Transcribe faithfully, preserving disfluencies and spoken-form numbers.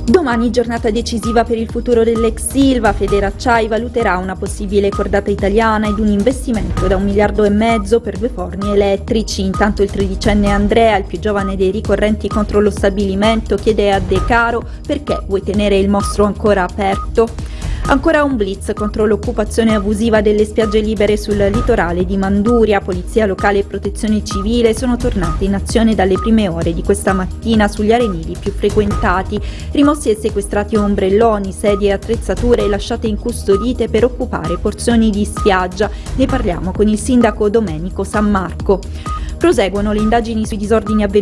Domani giornata decisiva per il futuro dell'ex Ilva. Federacciai valuterà una possibile cordata italiana ed un investimento da un miliardo e mezzo per due forni elettrici. Intanto il tredicenne Andrea, il più giovane dei ricorrenti contro lo stabilimento, chiede a De Caro: perché vuoi tenere il mostro ancora aperto? Ancora un blitz contro l'occupazione abusiva delle spiagge libere sul litorale di Manduria. Polizia locale e protezione civile sono tornate in azione dalle prime ore di questa mattina sugli arenili più frequentati. Rimossi e sequestrati ombrelloni, sedie e attrezzature lasciate incustodite per occupare porzioni di spiaggia. Ne parliamo con il sindaco Domenico San Marco. Proseguono le indagini sui disordini avvenuti